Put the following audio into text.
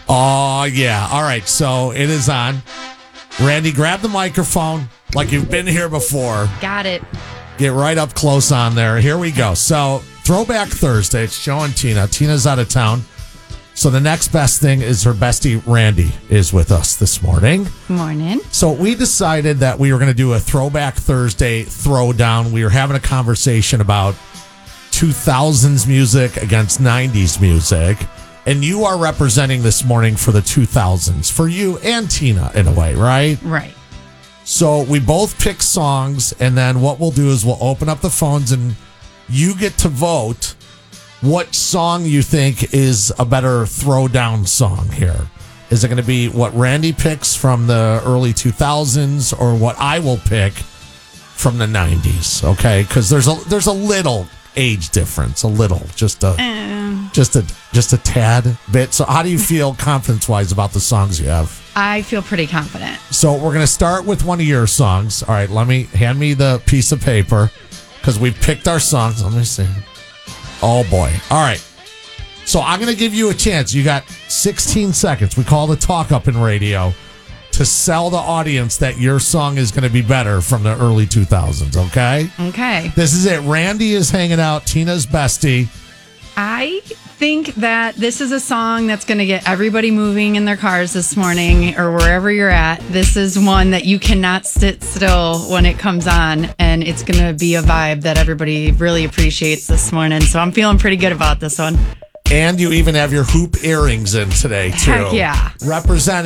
Oh, yeah. All right. So it is on. Randy, grab the microphone like you've been here before. Got it. Get right up close on there. Here we go. So Throwback Thursday. It's Joe and Tina. Tina's out of town. So the next best thing is her bestie, Randy, is with us this morning. Morning. So we decided that we were going to do a Throwback Thursday throwdown. We were having a conversation about 2000s music against 90s music. And you are representing this morning for the 2000s, for you and Tina in a way, right? Right. So we both pick songs, and then what we'll do is we'll open up the phones, and you get to vote what song you think is a better throwdown song here. Is it going to be what Randy picks from the early 2000s, or what I will pick from the 90s? Okay, because there's a little age difference, a little, just a tad bit. So how do you feel confidence-wise about the songs you have? I feel pretty confident. So we're going to start with one of your songs. All right, hand me the piece of paper because we picked our songs. Let me see. Oh, boy. All right. So I'm going to give you a chance. You got 16 seconds. We call the talk up in radio to sell the audience that your song is going to be better from the early 2000s, okay? Okay. This is it. Randy is hanging out. Tina's bestie. I think that this is a song that's going to get everybody moving in their cars this morning or wherever you're at. This is one that you cannot sit still when it comes on, and it's going to be a vibe that everybody really appreciates this morning. So I'm feeling pretty good about this one. And you even have your hoop earrings in today, too. Heck yeah. Representing